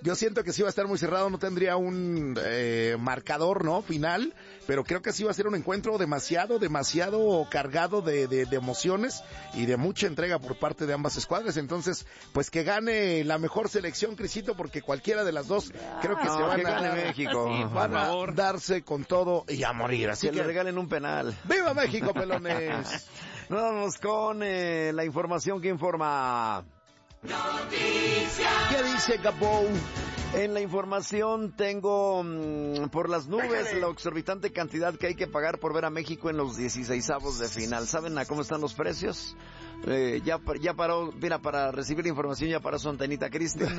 Yo siento que sí va a estar muy cerrado, no tendría un marcador, ¿no? Final, pero creo que sí va a ser un encuentro demasiado cargado de emociones y de mucha entrega por parte de ambas escuadras. Entonces, pues que gane la mejor selección, Crisito, porque cualquiera de las dos creo que se van que gane México. Sí, van a darse con todo y a morir. Así que le regalen un penal. ¡Viva México, pelones! Nos vamos con la información que informa. Noticias. ¿Qué dice Gabo? En la información tengo por las nubes la exorbitante cantidad que hay que pagar por ver a México en los 16avos de final. ¿Saben a cómo están los precios? Ya paró, mira, para recibir información ya paró su antenita, Cristian.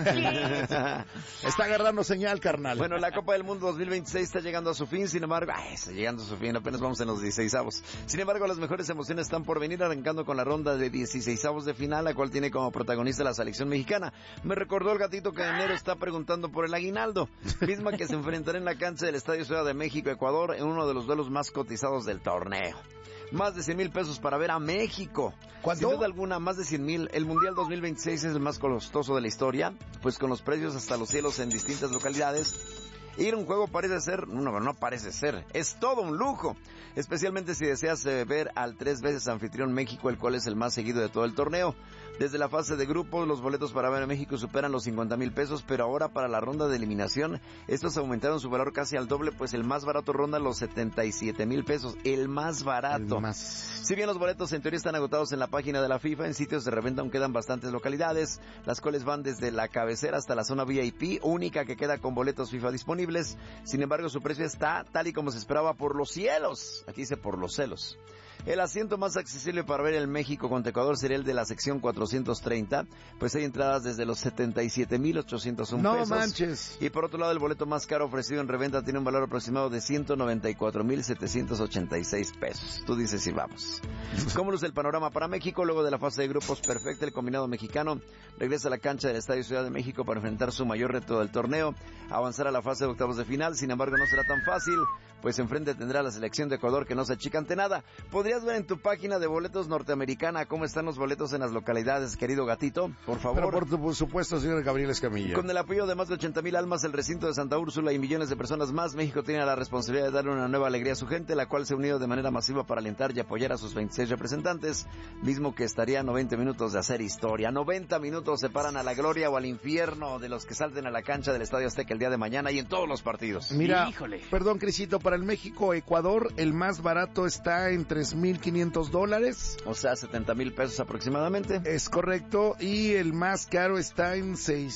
Está agarrando señal, carnal. Bueno, la Copa del Mundo 2026 está llegando a su fin, sin embargo, está llegando a su fin, apenas vamos en los 16avos. Sin embargo, las mejores emociones están por venir, arrancando con la ronda de 16avos de final, la cual tiene como protagonista la selección mexicana. Me recordó el gatito que en enero está preguntando por el aguinaldo, misma que se enfrentará en la cancha del Estadio Ciudad de México, Ecuador, en uno de los duelos más cotizados del torneo. Más de 100,000 pesos para ver a México. ¿Cuánto? Sin duda alguna, más de 100,000. El Mundial 2026 es el más costoso de la historia, pues con los precios hasta los cielos en distintas localidades. Ir a un juego parece ser, no parece ser, es todo un lujo, especialmente si deseas ver al 3 veces anfitrión México, el cual es el más seguido de todo el torneo. Desde la fase de grupos, los boletos para ver a México superan los 50,000 pesos, pero ahora para la ronda de eliminación, estos aumentaron su valor casi al doble, pues el más barato ronda los 77,000 pesos, el más barato. Si bien los boletos en teoría están agotados en la página de la FIFA, en sitios de reventa aún quedan bastantes localidades, las cuales van desde la cabecera hasta la zona VIP, única que queda con boletos FIFA disponibles. Sin embargo, su precio está tal y como se esperaba por los cielos. Aquí dice por los celos. El asiento más accesible para ver el México contra Ecuador sería el de la sección 430, pues hay entradas desde los 77,801 pesos. No manches. Y por otro lado, el boleto más caro ofrecido en reventa tiene un valor aproximado de 194,786 pesos. Tú dices si vamos. ¿Cómo luce el panorama para México? Luego de la fase de grupos perfecta, el combinado mexicano regresa a la cancha del Estadio Ciudad de México para enfrentar su mayor reto del torneo, avanzar a la fase de octavos de final. Sin embargo, no será tan fácil, pues enfrente tendrá la selección de Ecuador, que no se achica ante nada. ¿Podrías ver en tu página de boletos norteamericana cómo están los boletos en las localidades, querido gatito? Por favor. Pero por supuesto, señor Gabriel Escamilla. Con el apoyo de más de 80,000 almas, el recinto de Santa Úrsula y millones de personas más, México tiene la responsabilidad de darle una nueva alegría a su gente, la cual se ha unido de manera masiva para alentar y apoyar a sus 26 representantes, mismo que estaría a 90 minutos de hacer historia. 90 minutos separan a la gloria o al infierno de los que salten a la cancha del Estadio Azteca el día de mañana y en todos los partidos. Mira, perdón, Crisito, para el México-Ecuador, el más barato está en $3,500. O sea, 70,000 pesos aproximadamente. Es correcto, y el más caro está en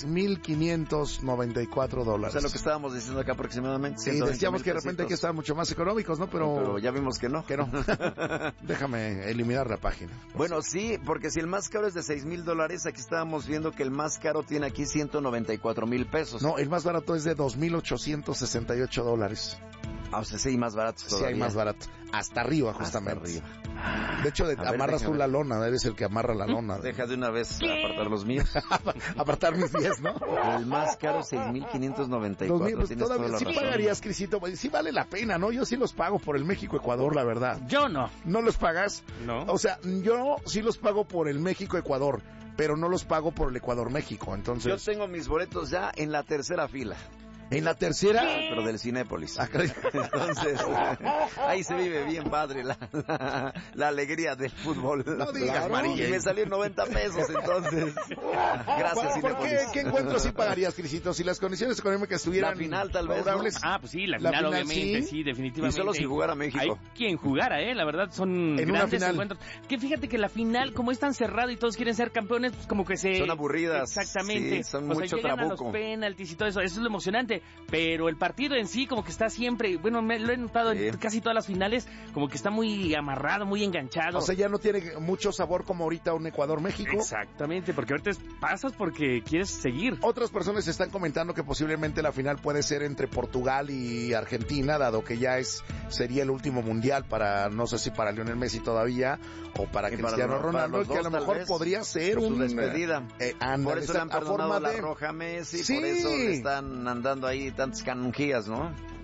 $6,594. O sea, lo que estábamos diciendo acá aproximadamente. Sí, decíamos que de repente hay que estar mucho más económicos, ¿no? Pero ya vimos que no. Que no. Déjame eliminar la página. Bueno, sí, porque si el más caro es de $6,000, aquí estábamos viendo que el más caro tiene aquí 194,000 pesos. No, el más barato es de $2,868. Ah, o sea, sí hay más baratos todavía. Sí hay más barato. Hasta arriba, justamente. Hasta arriba. De hecho, amarras tú la lona, debes ser el que amarra la lona. Deja de una vez apartar los míos. Apartar mis 10, ¿no? El más caro, 6,594. Pues todavía sí pagarías, Crisito. Sí vale la pena, ¿no? Yo sí los pago por el México-Ecuador, la verdad. Yo no. ¿No los pagas? No. O sea, yo sí los pago por el México-Ecuador, pero no los pago por el Ecuador-México, entonces... Yo tengo mis boletos ya en la tercera fila. ¿En la tercera? Pero del Cinépolis. Entonces, ahí se vive bien padre la alegría del fútbol. No digas, María. Y me salió 90 pesos, entonces. Gracias, Cinépolis. ¿Qué encuentro sí pagarías, Crisito? Si las condiciones económicas estuvieran... La final, tal vez, ¿no? Pues sí, la final obviamente, sí, definitivamente. Y solo si jugara México. Hay quien jugara, la verdad, son en grandes una encuentros. Que fíjate que la final, como es tan cerrado y todos quieren ser campeones, pues como que se... Son aburridas. Exactamente. Sí, son mucho llegan trabuco. a los penaltis y todo eso, eso es lo emocionante. Pero el partido en sí como que está siempre, bueno, lo he notado en casi todas las finales, como que está muy amarrado, muy enganchado. O sea, ya no tiene mucho sabor como ahorita un Ecuador-México. Exactamente, porque ahorita pasas porque quieres seguir. Otras personas están comentando que posiblemente la final puede ser entre Portugal y Argentina, dado que ya sería el último mundial para, no sé si para Lionel Messi todavía, o para Cristiano Ronaldo, que a lo mejor podría ser su despedida. Por eso le han perdonado la roja a Messi, por eso le están andando ahí tantas canonjías, ¿no?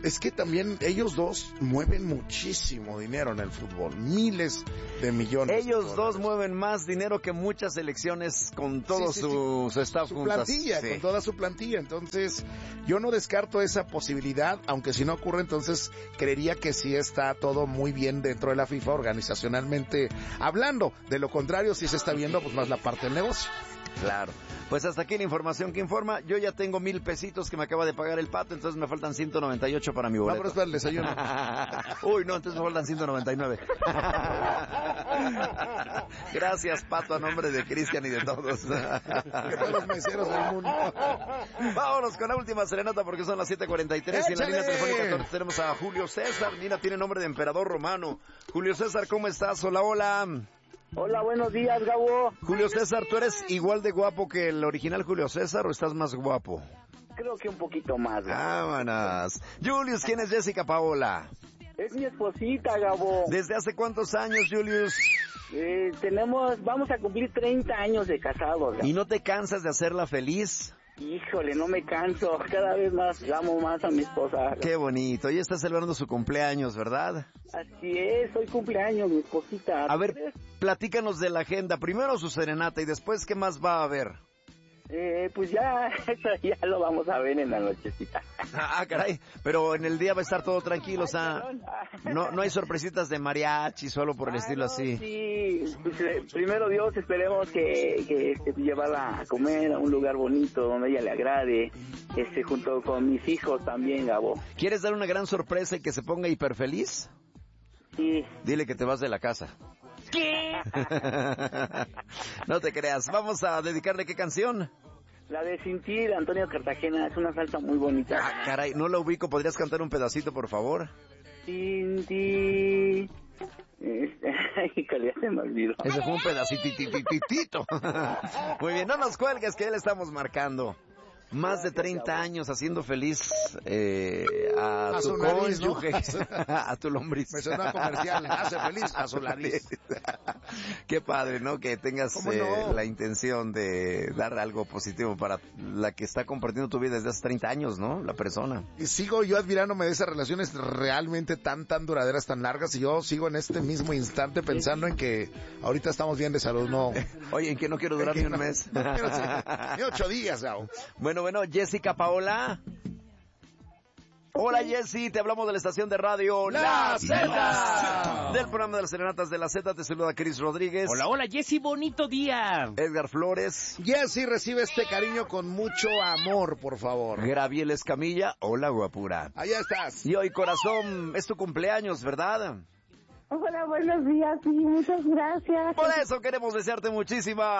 Es que también ellos dos mueven muchísimo dinero en el fútbol, miles de millones. Ellos dos mueven más dinero que muchas selecciones con todo su staff su juntas. plantilla, con toda su plantilla. Entonces, yo no descarto esa posibilidad, aunque si no ocurre, entonces creería que sí está todo muy bien dentro de la FIFA organizacionalmente hablando. De lo contrario, si se está viendo pues más la parte del negocio. Claro. Pues hasta aquí la información que informa. Yo ya tengo 1,000 pesitos que me acaba de pagar el Pato, entonces me faltan 198 para mi boleto. Vámonos para el desayuno. Uy, no, entonces me faltan 199. Gracias, Pato, a nombre de Cristian y de todos. Que todos los meseros del mundo. Vámonos con la última serenata porque son las 7:43 y en la línea telefónica tenemos a Julio César. Mira, tiene nombre de emperador romano. Julio César, ¿cómo estás? Hola, hola. Hola, buenos días, Gabo. Julio César, ¿tú eres igual de guapo que el original Julio César o estás más guapo? Creo que un poquito más, Gabo. Vámonos. Julius, ¿quién es Jessica Paola? Es mi esposita, Gabo. ¿Desde hace cuántos años, Julius? Vamos a cumplir 30 años de casados, Gabo. ¿Y no te cansas de hacerla feliz? Híjole, no me canso. Cada vez más amo más a mi esposa, Gabo. Qué bonito. Ella está celebrando su cumpleaños, ¿verdad? Así es, hoy cumpleaños, mi esposita. A ver, platícanos de la agenda. Primero su serenata y después, ¿qué más va a haber? Pues ya, eso ya lo vamos a ver en la nochecita. Ah, caray, pero en el día va a estar todo tranquilo, o sea, no hay sorpresitas de mariachi, solo por el estilo así. Sí, pues, primero Dios, esperemos que llevarla a comer a un lugar bonito donde ella le agrade, junto con mis hijos también, Gabo. ¿Quieres dar una gran sorpresa y que se ponga hiper feliz? Sí. Dile que te vas de la casa. ¿Qué? No te creas. Vamos a dedicarle ¿qué canción? La de Sin Ti de Antonio Cartagena, es una salsa muy bonita. Ah, caray, no la ubico. ¿Podrías cantar un pedacito, por favor? Sin ti. Ya se me olvidó. Ese fue un pedacititititito. Muy bien, no nos cuelgues que ya le estamos marcando. Más de 30 años haciendo feliz a tu cónyuge, a tu lombriz. Me suena comercial, hace feliz a su nariz. Qué padre, ¿no? Que tengas no? la intención de dar algo positivo para la que está compartiendo tu vida desde hace 30 años, ¿no? La persona. Y sigo yo admirándome de esas relaciones realmente tan duraderas, tan largas, y yo sigo en este mismo instante pensando en que ahorita estamos bien de salud, no. Oye, en que no quiero durar ni un mes. No quiero ni 8 días, Gabo. Bueno, Jessica Paola. Hola, Jessy, te hablamos de la estación de radio La Z. Del programa de las serenatas de La Z, te saluda Cris Rodríguez. Hola, Jessy, bonito día. Edgar Flores. Jessy, recibe este cariño con mucho amor, por favor. Graviel Escamilla. Hola, guapura. Allá estás. Y hoy, corazón, es tu cumpleaños, ¿verdad? Hola, buenos días, sí, muchas gracias. Por eso queremos desearte muchísimas